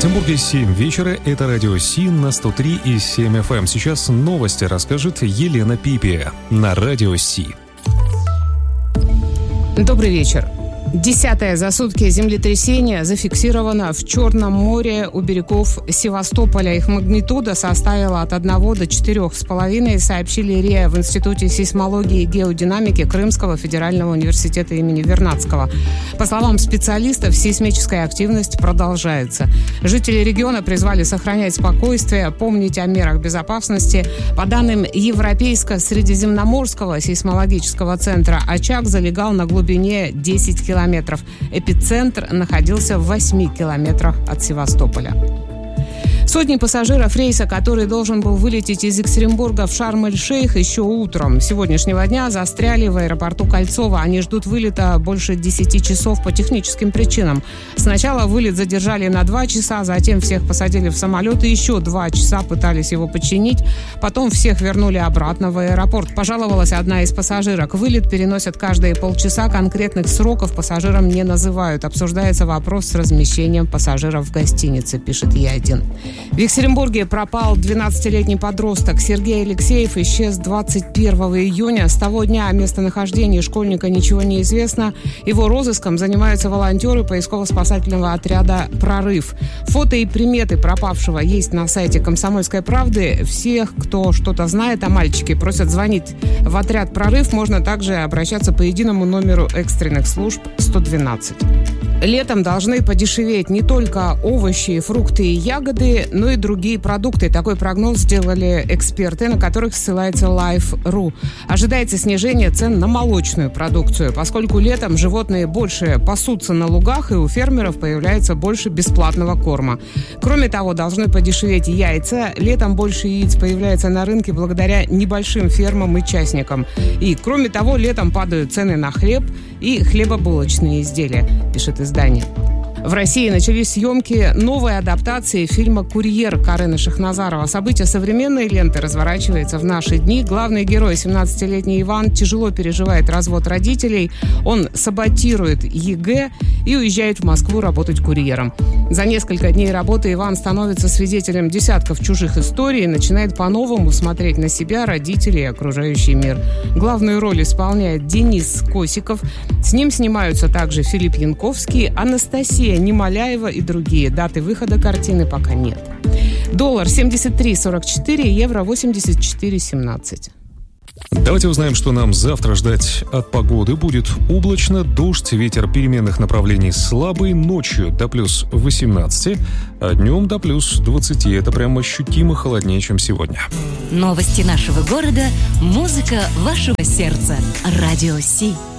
Екатеринбурге 7 вечера. Это радио Си на 103,7 FM. Сейчас новости расскажет Елена Пипия на радио Си. Добрый вечер. 10-е за сутки землетрясение зафиксировано в Черном море у берегов Севастополя. Их магнитуда составила от 1 до 4,5, сообщили РИА в Институте сейсмологии и геодинамики Крымского федерального университета имени Вернадского. По словам специалистов, сейсмическая активность продолжается. Жители региона призвали сохранять спокойствие, помнить о мерах безопасности. По данным Европейско-Средиземноморского сейсмологического центра, очаг залегал на глубине 10 километров. Эпицентр находился в 8 километрах от Севастополя. Сотни пассажиров рейса, который должен был вылететь из Екатеринбурга в Шарм-эль-Шейх еще утром сегодняшнего дня, застряли в аэропорту Кольцово. Они ждут вылета больше 10 часов по техническим причинам. Сначала вылет задержали на 2 часа, затем всех посадили в самолет и еще 2 часа пытались его починить. Потом всех вернули обратно в аэропорт. Пожаловалась одна из пассажирок. Вылет переносят каждые полчаса, конкретных сроков пассажирам не называют. Обсуждается вопрос с размещением пассажиров в гостинице, пишет Е1. В Екатеринбурге пропал 12-летний подросток. Сергей Алексеев исчез 21 июня. С того дня о местонахождении школьника ничего не известно. Его розыском занимаются волонтеры поисково-спасательного отряда «Прорыв». Фото и приметы пропавшего есть на сайте «Комсомольской правды». Всех, кто что-то знает о мальчике, просят звонить в отряд «Прорыв». Можно также обращаться по единому номеру экстренных служб 112. Летом должны подешеветь не только овощи, фрукты и ягоды, но и другие продукты. Такой прогноз сделали эксперты, на которых ссылается Life.ru. Ожидается снижение цен на молочную продукцию, поскольку летом животные больше пасутся на лугах, и у фермеров появляется больше бесплатного корма. Кроме того, должны подешеветь яйца. Летом больше яиц появляется на рынке благодаря небольшим фермам и частникам. И, кроме того, летом падают цены на хлеб и хлебобулочные изделия, пишет издание. В России начались съемки новой адаптации фильма «Курьер» Карена Шахназарова. События современной ленты разворачиваются в наши дни. Главный герой, 17-летний Иван, тяжело переживает развод родителей. Он саботирует ЕГЭ и уезжает в Москву работать курьером. За несколько дней работы Иван становится свидетелем десятков чужих историй и начинает по-новому смотреть на себя, родителей и окружающий мир. Главную роль исполняет Денис Косиков. С ним снимаются также Филипп Янковский, Анастасия Немоляева и другие. Даты выхода картины пока нет. Доллар 73.44, евро 84.17. Давайте узнаем, что нам завтра ждать от погоды. Будет облачно, дождь, ветер переменных направлений слабый, ночью до плюс 18, а днем до плюс 20. Это прям ощутимо холоднее, чем сегодня. Новости нашего города, музыка вашего сердца. Радио Си.